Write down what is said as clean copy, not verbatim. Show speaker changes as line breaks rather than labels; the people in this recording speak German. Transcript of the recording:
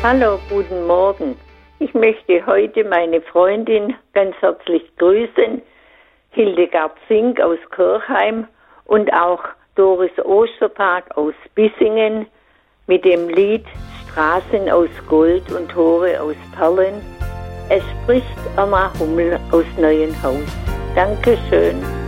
Hallo, guten Morgen. Ich möchte heute meine Freundin ganz herzlich grüßen, Hildegard Zink aus Kirchheim und auch Doris Osterpark aus Bissingen mit dem Lied Straßen aus Gold und Tore aus Perlen. Es spricht Irma Hummel aus Neuenhaus. Dankeschön.